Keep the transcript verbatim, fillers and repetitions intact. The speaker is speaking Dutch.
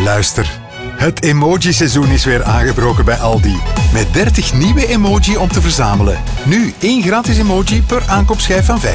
Luister, het emoji-seizoen is weer aangebroken bij Aldi. Met dertig nieuwe emoji om te verzamelen. Nu één gratis emoji per aankoopschijf van vijf.